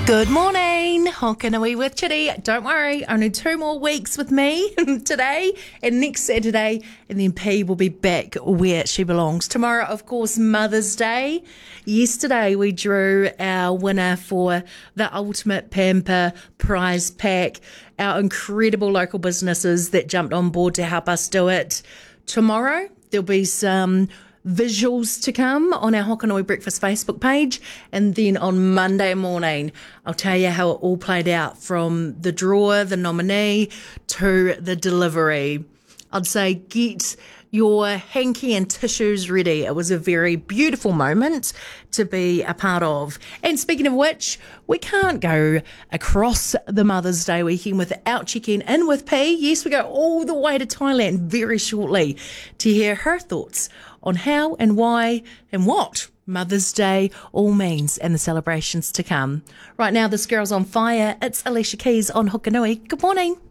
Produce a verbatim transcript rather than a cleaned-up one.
Good morning, Hokanui with Chitty. Don't worry, only two more weeks with me today and next Saturday, and then P will be back where she belongs. Tomorrow, of course, Mother's Day. Yesterday, we drew our winner for the Ultimate Pamper prize pack, our incredible local businesses that jumped on board to help us do it. Tomorrow, there'll be some visuals to come on our Hokanui Breakfast Facebook page, and then on Monday morning I'll tell you how it all played out from the draw, the nominee to the delivery. I'd say get your hanky and tissues ready. It was a very beautiful moment to be a part of. And speaking of which, we can't go across the Mother's Day weekend without checking in with P. Yes, we go all the way to Thailand very shortly to hear her thoughts on how and why and what Mother's Day all means and the celebrations to come. Right now, this girl's on fire. It's Alicia Keys on Hokanui. Good morning.